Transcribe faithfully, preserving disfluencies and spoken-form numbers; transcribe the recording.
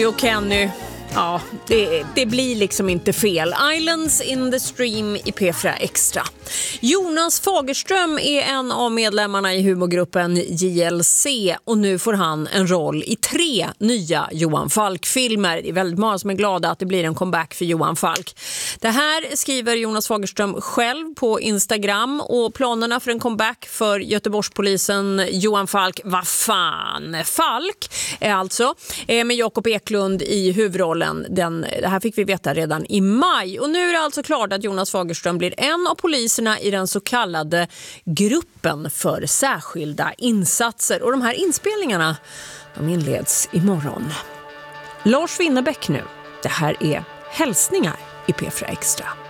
Och Kenny, ja, det, det blir liksom inte fel. Islands in the Stream i P fyra Extra. Jonas Fagerström är en av medlemmarna i humorgruppen J L C och nu får han en roll i tre nya Johan Falk-filmer. Det är väldigt många som är glada att det blir en comeback för Johan Falk. Det här skriver Jonas Fagerström själv på Instagram, och planerna för en comeback för Göteborgspolisen Johan Falk, vad fan, Falk är alltså, med Jakob Eklund i huvudrollen. Den, det här fick vi veta redan i maj, och nu är det alltså klart att Jonas Fagerström blir en av poliserna i den så kallade gruppen för särskilda insatser, och de här inspelningarna de inleds imorgon. Lars Winnerbäck nu. Det här är Hälsningar i P fyra Extra.